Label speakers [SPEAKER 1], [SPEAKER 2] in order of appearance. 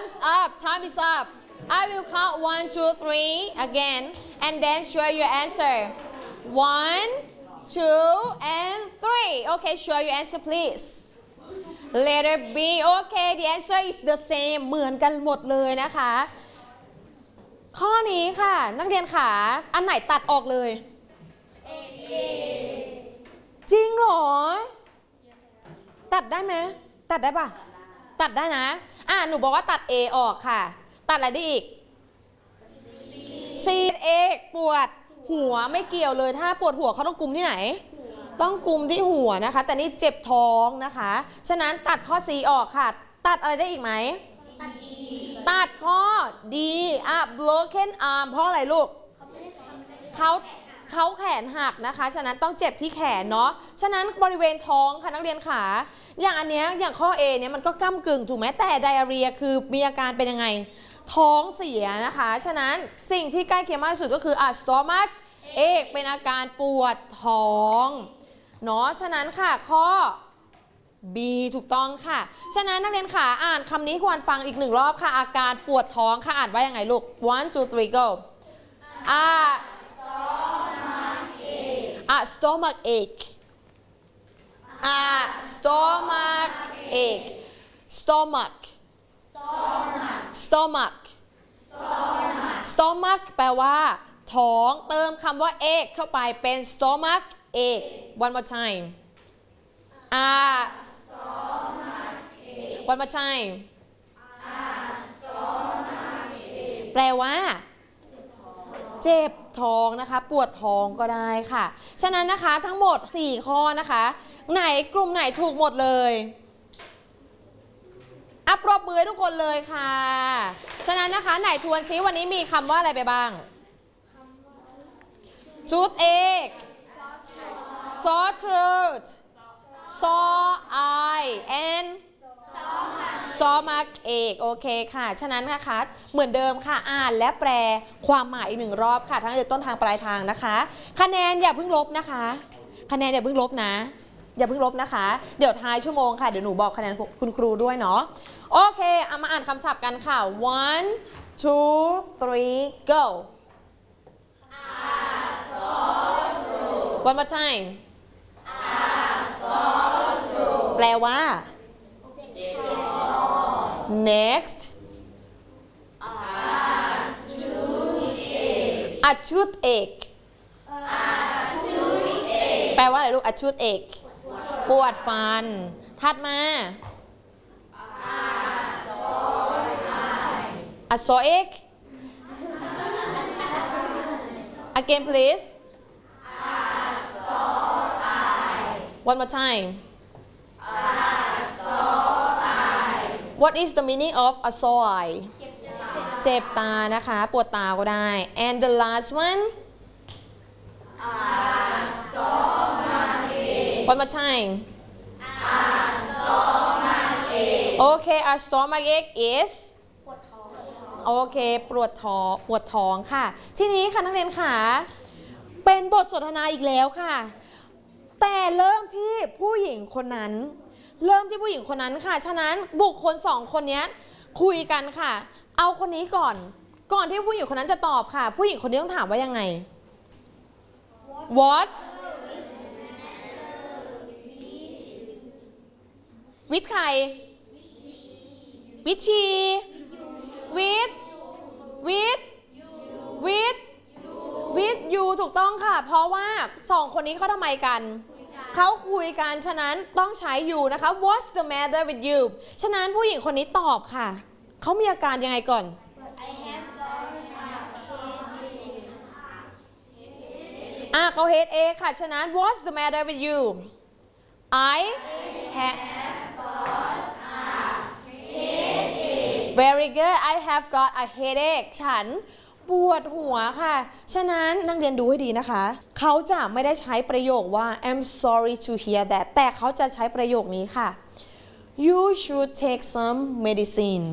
[SPEAKER 1] Time's up. Time is up. I will count 1, 2, 3 again, and then show your answer. 1, 2, and 3. Okay, show your answer, please. Letter B. Okay, the answer is the same. เหมือนกันหมดเลยนะคะ ข้อนี้ค่ะนักเรียนขาอันไหนตัดออกเลย จริงเหรอ ตัดได้ไหมตัดได้ปะตัดได้นะหนูบอกว่าตัด A ออกค่ะตัดอะไรได้อีก C เอกปวดหัวไม่เกี่ยวเลยถ้าปวดหัวเขาต้องกุมที่ไหนต้องกุมที่หัวนะคะแต่นี่เจ็บท้องนะคะฉะนั้นตัดข้อ C ออกค่ะตัดอะไรได้อีกไหมตัดข้อ D broken arm เพราะอะไรลูกเขาแขนหักนะคะฉะนั้นต้องเจ็บที่แขนเนาะฉะนั้นบริเวณท้องค่ะนักเรียนขาอย่างอันเนี้ยอย่างข้อ A เนี่ยมันก็ก้ำกึ่งถูกไหมแต่ไดอาเรียคือมีอาการเป็นยังไงท้องเสียนะคะฉะนั้นสิ่งที่ใกล้เคียงมากที่สุดก็คือstomach ache เป็นอาการปวดท้องเนาะฉะนั้นค่ะข้อ B ถูกต้องค่ะฉะนั้นนักเรียนขาอ่านคำนี้ควรฟังอีก1 รอบค่ะอาการปวดท้องค่ะอ่านว่ายังไงลูก 1, 2, 3 go stomach ache stomach ache stomach แปลว่าท้องเติมคำว่า ache เข้าไปเป็น stomach ache one more time one more time แปลว่าเจ็บท้องนะคะปวดท้องก็ได้ค่ะฉะนั้นนะคะทั้งหมด4ข้อนะคะไหนกลุ่มไหนถูกหมดเลยปรบมือทุกคนเลยค่ะฉะนั้นนะคะไหนทวนซิวันนี้มีคำว่าอะไรไปบ้าง toothache sore throat sore eye and stomach ache โอเคค่ะฉะนั้นนะคะเหมือนเดิมค่ะอ่านและแปลความหมายอีก1 รอบค่ะทั้งต้นทางปลายทางนะคะคะแนนอย่าเพิ่งลบนะคะคะแนนอย่าเพิ่งลบนะอย่าเพิ่งลบนะคะเดี๋ยวท้ายชั่วโมงค่ะเดี๋ยวหนูบอกคะแนนคุณครูด้วยเนาะโอเคเอามาอ่านคำศัพท์กันค่ะ 1, 2, 3 go one more time แปลว่า next a toothache แปลว่าอะไรลูก a toothache ปวดฟันถัดมา a sore ache again please one more time what is the meaning of a sore eye เจ็บตานะคะปวดตาก็ได้ and the last one one more time okay a stomach ache is โอเคปวดท้องค่ะทีนี้ค่ะนักเรียนค่ะเป็นบทสนทนาอีกแล้วค่ะแต่เริ่มที่ผู้หญิงคนนั้นค่ะฉะนั้นบุคคล2 คนนี้คุยกันค่ะเอาคนนี้ก่อนที่ผู้หญิงคนนั้นจะตอบค่ะผู้หญิงคนนี้ต้องถามว่ายังไง What's with ใคร with she with you ถูกต้องค่ะเพราะว่า2 คนนี้เขาทำไมกันเขาคุยกันฉะนั้นต้องใช้ you นะคะ What's the matter with you ฉะนั้นผู้หญิงคนนี้ตอบค่ะเขามีอาการยังไงก่อนเขา headache ค่ะฉะนั้น What's the matter with you I have very good I have got a headache ฉันปวดหัวค่ะฉะนั้นนักเรียนดูให้ดีนะคะเขาจะไม่ได้ใช้ประโยคว่า I'm sorry to hear that แต่เขาจะใช้ประโยคนี้ค่ะ You should take some medicine